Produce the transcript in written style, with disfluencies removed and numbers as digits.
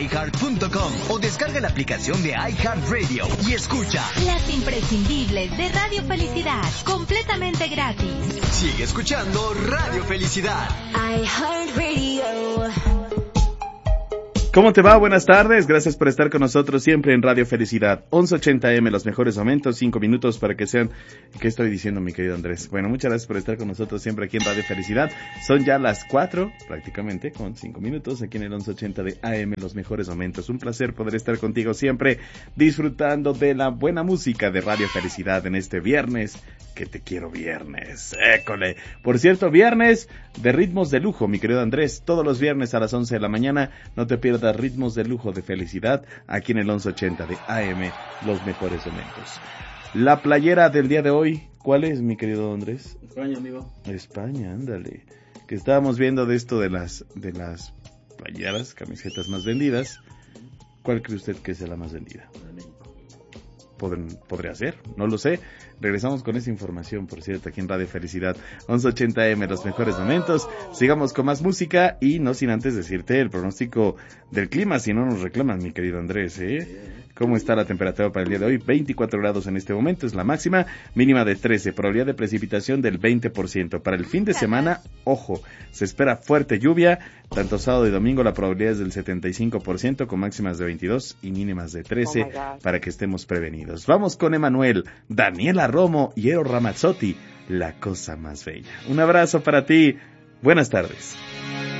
iHeart.com o descarga la aplicación de iHeartRadio y escucha las imprescindibles de Radio Felicidad, completamente gratis. Sigue escuchando Radio Felicidad. iHeartRadio. ¿Cómo te va? Buenas tardes. Gracias por estar con nosotros siempre en Radio Felicidad. 11:80 los mejores momentos, 5 minutos para que sean... ¿Qué estoy diciendo, mi querido Andrés? Bueno, muchas gracias por estar con nosotros siempre aquí en Radio Felicidad. Son ya las 4, prácticamente, con 5 minutos, aquí en el 11:80 de AM, los mejores momentos. Un placer poder estar contigo siempre, disfrutando de la buena música de Radio Felicidad en este viernes, que te quiero viernes. ¡École! Por cierto, viernes de ritmos de lujo, mi querido Andrés. Todos los viernes a las 11 de la mañana, no te pierdas ritmos de lujo de felicidad aquí en el 11:80 de AM, los mejores momentos. La playera del día de hoy, ¿cuál es, mi querido Andrés? España, amigo. España, ándale. Que estábamos viendo de esto de las playeras, camisetas más vendidas. ¿Cuál cree usted que es la más vendida? Podría ser, no lo sé. Regresamos con esa información, por cierto, aquí en Radio Felicidad, 11:80 los mejores momentos. Sigamos con más música y no sin antes decirte el pronóstico del clima, si no nos reclaman, mi querido Andrés, ¿Cómo está la temperatura para el día de hoy? 24 grados en este momento es la máxima, mínima de 13, probabilidad de precipitación del 20%. Para el fin de semana, ojo, se espera fuerte lluvia, tanto sábado y domingo la probabilidad es del 75%, con máximas de 22 y mínimas de 13, para que estemos prevenidos. Vamos con Emanuel, Daniela Romo y Eros Ramazzotti, La Cosa Más Bella. Un abrazo para ti, buenas tardes.